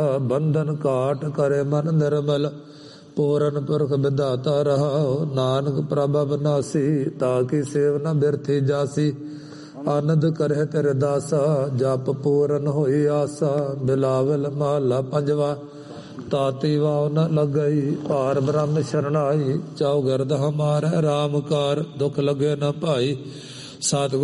ਬੰਧਨ ਕਾਟ ਕਰੇ ਮਨ ਨਿਰਮਲ, ਪੂਰਨ ਪੁਰਖ ਵਿਧਾਤਾ ਰਹਾਉ। ਨਾਨਕ ਪ੍ਰਭ ਅਬਨਾਸੀ, ਤਾਕੀ ਸੇਵ ਨ ਬਿਰਥੀ ਜਾਸੀ। ਆਨੰਦ ਕਰੇ ਤੇਰੇ ਦਾਸਾ, ਜਪ ਪੂਰਨ ਹੋਈ ਆਸਾ। ਬਿਲਾਵਲ ਮਹਲਾ ਪੰਜਵਾ, ਤਾਤੀ ਵਾਉ ਨ ਲੱਗਈ, ਭਾਰ ਬ੍ਰਹਮ ਸ਼ਰਨਾਈ। ਚੌਗਿਰਦ ਹਮਾਰੇ ਰਾਮ ਕਾਰ, ਦੁਖ ਲਗੇ ਨ ਭਾਈ। ਸਤਿਗੁਰ